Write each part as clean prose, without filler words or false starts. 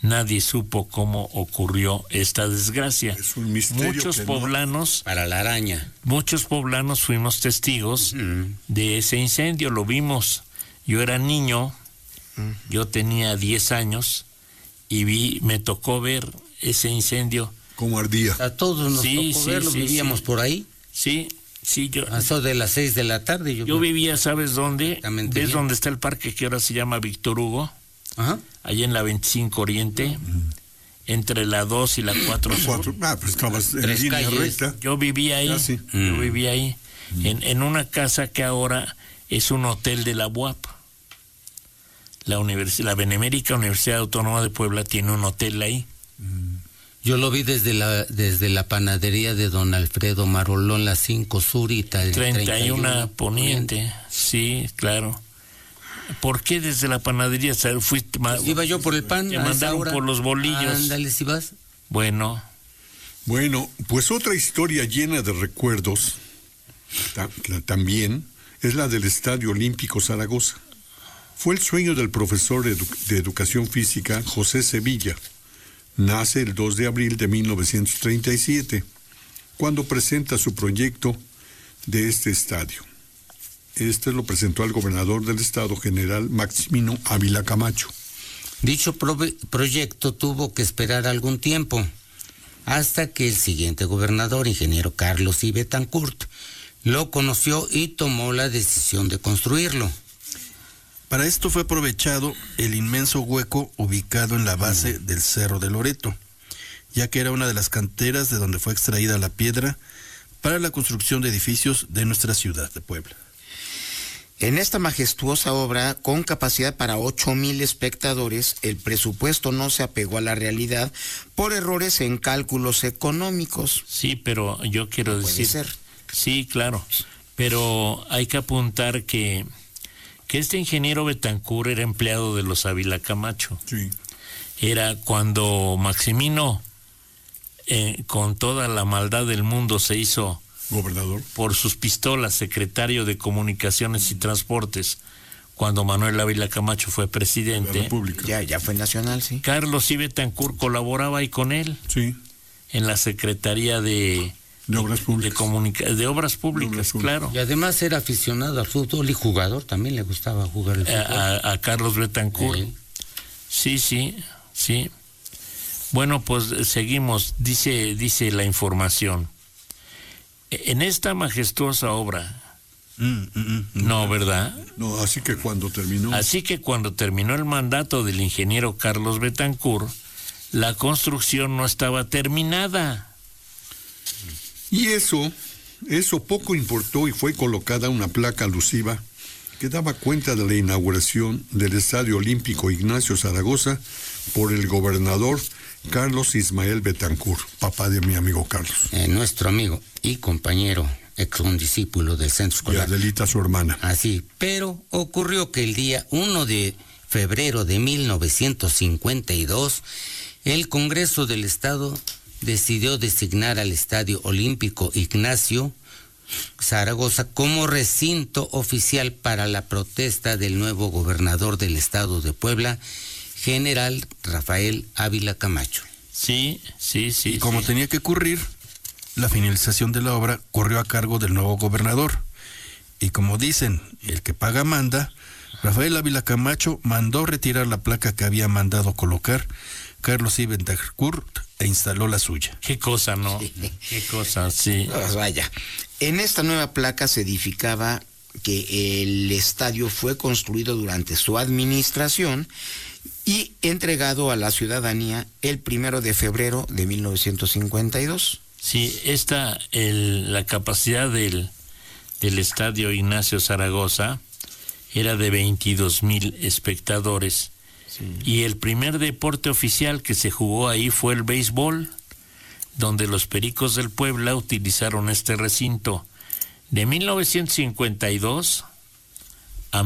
nadie supo cómo ocurrió esta desgracia. Es un misterio. Muchos poblanos, para la araña. Muchos poblanos fuimos testigos de ese incendio, lo vimos. Yo era niño, yo tenía 10 años y me tocó ver ese incendio. ¿Cómo ardía? A todos nos tocó verlo, vivíamos por ahí. Sí, yo... A eso de las 6 de la tarde. Yo vivía, ¿sabes dónde? ¿Ves bien dónde está el parque que ahora se llama Víctor Hugo? Ajá. Allá en la 25 Oriente, entre la 2 y la 4 Sur. Pues estabas en Tres línea calles. recta. Yo vivía ahí, yo vivía ahí, en una casa que ahora es un hotel de la UAP. La Benemérita Universidad Autónoma de Puebla tiene un hotel ahí. Yo lo vi desde la panadería de don Alfredo Marolón, la 5 Sur y 31 Poniente. Sí, claro. ¿Por qué desde la panadería? Fuiste, iba yo por el pan. Te mandaron por los bolillos. Ándale, si vas. Bueno, pues otra historia llena de recuerdos también es la del Estadio Olímpico Zaragoza. Fue el sueño del profesor de Educación Física José Sevilla. Nace el 2 de abril de 1937, cuando presenta su proyecto de este estadio. Este lo presentó al gobernador del estado, general Maximino Ávila Camacho. Dicho proyecto tuvo que esperar algún tiempo, hasta que el siguiente gobernador, ingeniero Carlos I. Betancourt, lo conoció y tomó la decisión de construirlo. Para esto fue aprovechado el inmenso hueco ubicado en la base del Cerro de Loreto, ya que era una de las canteras de donde fue extraída la piedra para la construcción de edificios de nuestra ciudad de Puebla. En esta majestuosa obra, con capacidad para 8,000 espectadores, el presupuesto no se apegó a la realidad por errores en cálculos económicos. Sí, pero yo quiero decir... Puede ser. Sí, claro, pero hay que apuntar que este ingeniero Betancourt era empleado de los Ávila Camacho. Sí. Era cuando Maximino, con toda la maldad del mundo, se hizo Gobernador. por sus pistolas secretario de Comunicaciones y Transportes, cuando Manuel Ávila Camacho fue presidente. La República. Ya fue nacional, sí. Carlos I. Betancourt colaboraba ahí con él Sí. en la Secretaría de Obras Públicas. de Obras Públicas, claro. Y además era aficionado al fútbol y jugador, también le gustaba jugar el fútbol. A Carlos Betancourt. Sí. Bueno, pues seguimos. Dice la información. En esta majestuosa obra, no, ¿verdad? No, así que cuando terminó el mandato del ingeniero Carlos Betancourt, la construcción no estaba terminada. Y eso poco importó y fue colocada una placa alusiva que daba cuenta de la inauguración del Estadio Olímpico Ignacio Zaragoza por el gobernador Carlos Ismael Betancourt, papá de mi amigo Carlos. Nuestro amigo y compañero, excondiscípulo del centro escolar. Y Adelita, su hermana. Así, pero ocurrió que el día 1 de febrero de 1952, el Congreso del Estado decidió designar al Estadio Olímpico Ignacio Zaragoza como recinto oficial para la protesta del nuevo gobernador del estado de Puebla, general Rafael Ávila Camacho. Sí. Y como tenía que ocurrir, la finalización de la obra corrió a cargo del nuevo gobernador. Y como dicen, el que paga manda, Rafael Ávila Camacho mandó retirar la placa que había mandado colocar Carlos I. Betancourt e instaló la suya. Qué cosa, ¿no? Qué cosa, sí. Pues vaya. En esta nueva placa se edificaba que el estadio fue construido durante su administración y entregado a la ciudadanía el 1 de febrero de 1952. Sí, la capacidad del Estadio Ignacio Zaragoza era de 22,000 espectadores. Sí. Y el primer deporte oficial que se jugó ahí fue el béisbol, donde los Pericos del Puebla utilizaron este recinto de 1952 a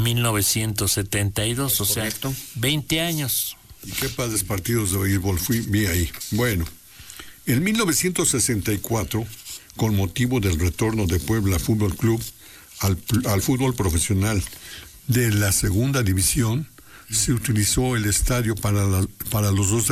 1972, o sea, 20 años. Qué padres partidos de béisbol vi ahí. Bueno, en 1964, con motivo del retorno de Puebla Fútbol Club al fútbol profesional de la segunda división, se utilizó el estadio para los dos